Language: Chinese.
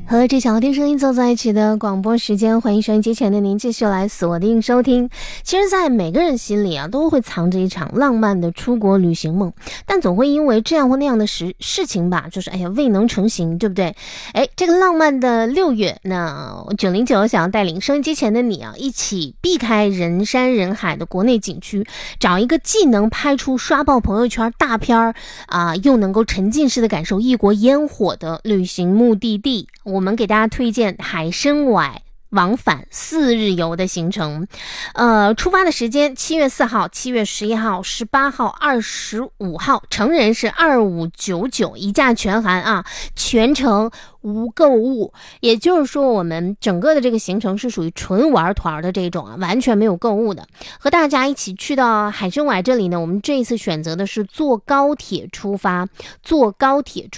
和这小听声音坐在一起的广播时间，欢迎收音机前的您继续来锁定收听。其实在每个人心里啊，都会藏着一场浪漫的出国旅行梦，但总会因为这样或那样的事情吧，就是未能成行，对不对？这个浪漫的6月，那909想要带领收音机前的你啊，一起避开人山人海的国内景区，找一个既能拍出刷爆朋友圈大片又能够沉浸式的感受异国烟火的旅行目的地。我们给大家推荐海参崴往返4日游的行程，出发的时间7月4号、7月11号、18号、25号，成人是2599，一价全含啊，全程无购物，也就是说我们整个的这个行程是属于纯玩团的这种完全没有购物的。和大家一起去到海参崴这里呢，我们这一次选择的是坐高铁出发，